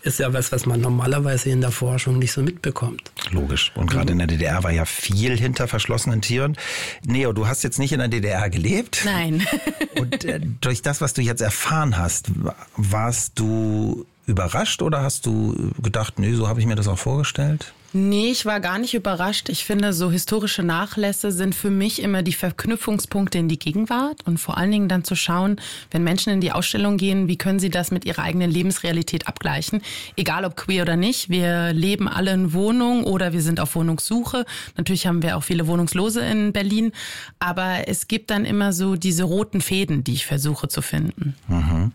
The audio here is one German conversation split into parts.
ist ja was man normalerweise in der Forschung nicht so mitbekommt. Logisch. Und gerade in der DDR war ja viel hinter verschlossenen Türen. Neo, du hast jetzt nicht in der DDR gelebt. Nein. Und durch das, was du jetzt erfahren hast, warst du überrascht oder hast du gedacht, nee, so habe ich mir das auch vorgestellt? Nee, ich war gar nicht überrascht. Ich finde, so historische Nachlässe sind für mich immer die Verknüpfungspunkte in die Gegenwart und vor allen Dingen dann zu schauen, wenn Menschen in die Ausstellung gehen, wie können sie das mit ihrer eigenen Lebensrealität abgleichen? Egal ob queer oder nicht, wir leben alle in Wohnung oder wir sind auf Wohnungssuche. Natürlich haben wir auch viele Wohnungslose in Berlin, aber es gibt dann immer so diese roten Fäden, die ich versuche zu finden. Mhm.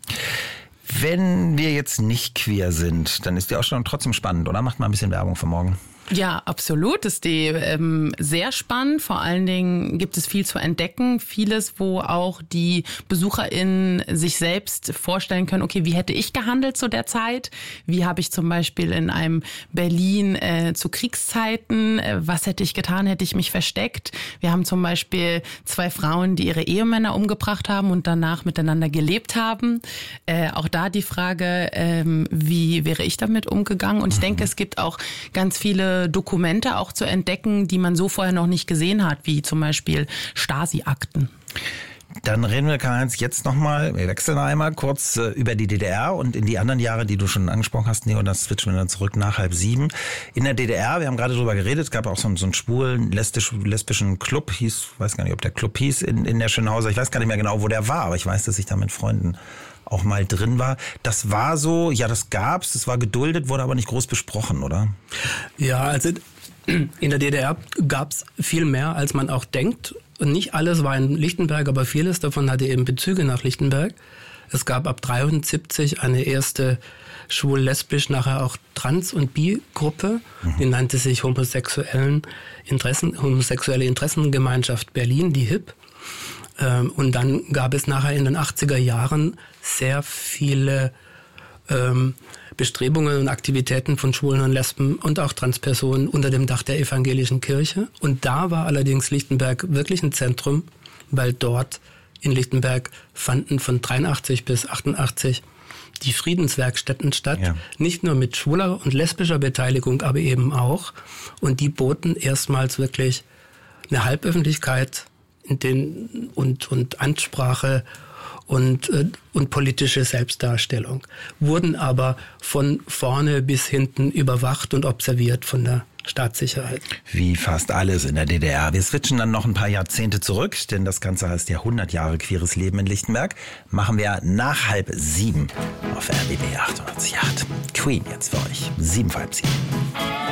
Wenn wir jetzt nicht queer sind, dann ist die Ausstellung trotzdem spannend, oder? Macht mal ein bisschen Werbung für morgen. Ja, absolut. Ist die sehr spannend. Vor allen Dingen gibt es viel zu entdecken. Vieles, wo auch die BesucherInnen sich selbst vorstellen können, okay, wie hätte ich gehandelt zu der Zeit? Wie habe ich zum Beispiel in einem Berlin zu Kriegszeiten, was hätte ich getan? Hätte ich mich versteckt? Wir haben zum Beispiel 2 Frauen, die ihre Ehemänner umgebracht haben und danach miteinander gelebt haben. Auch da die Frage, wie wäre ich damit umgegangen? Und ich denke, es gibt auch ganz viele Dokumente auch zu entdecken, die man so vorher noch nicht gesehen hat, wie zum Beispiel Stasi-Akten. Dann reden wir, Karl-Heinz, jetzt nochmal, wir wechseln einmal kurz über die DDR und in die anderen Jahre, die du schon angesprochen hast, Neo, das switchen wir dann zurück nach 6:30. In der DDR, wir haben gerade drüber geredet, es gab auch so einen schwulen, lesbischen Club, weiß gar nicht, ob der Club hieß, in der Schönhauser, ich weiß gar nicht mehr genau, wo der war, aber ich weiß, dass ich da mit Freunden auch mal drin war. Das war so, ja, das gab's, das war geduldet, wurde aber nicht groß besprochen, oder? Ja, also in der DDR gab's viel mehr, als man auch denkt. Und nicht alles war in Lichtenberg, aber vieles davon hatte eben Bezüge nach Lichtenberg. Es gab ab 1973 eine erste schwul-lesbisch, nachher auch trans- und bi-Gruppe. Die nannte sich Homosexuelle Interessengemeinschaft Berlin, die HIP. Und dann gab es nachher in den 80er Jahren sehr viele Bestrebungen und Aktivitäten von Schwulen und Lesben und auch Transpersonen unter dem Dach der evangelischen Kirche. Und da war allerdings Lichtenberg wirklich ein Zentrum, weil dort in Lichtenberg fanden von 83 bis 88 die Friedenswerkstätten statt. Ja. Nicht nur mit schwuler und lesbischer Beteiligung, aber eben auch. Und die boten erstmals wirklich eine Halböffentlichkeit und Ansprache und politische Selbstdarstellung, wurden aber von vorne bis hinten überwacht und observiert von der Staatssicherheit. Wie fast alles in der DDR. Wir switchen dann noch ein paar Jahrzehnte zurück, denn das Ganze heißt ja 100 Jahre queeres Leben in Lichtenberg. Machen wir nach 6:30 auf RBB 888. Queen jetzt für euch. 7 vor halb 7.